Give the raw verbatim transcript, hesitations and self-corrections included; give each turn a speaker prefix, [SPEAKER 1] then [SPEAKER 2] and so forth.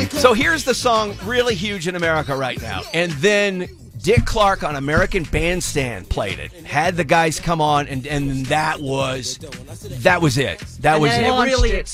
[SPEAKER 1] So here's the song really huge in America right now. And then Dick Clark on American Bandstand played it. Had the guys come on, and, and that was that was it. That
[SPEAKER 2] And
[SPEAKER 1] was
[SPEAKER 2] then
[SPEAKER 1] it.
[SPEAKER 2] it really
[SPEAKER 3] Launched it.